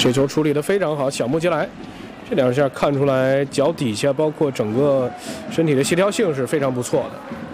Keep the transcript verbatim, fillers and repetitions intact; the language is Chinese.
这球处理得非常好，小木吉来，这两下看出来脚底下包括整个身体的协调性是非常不错的。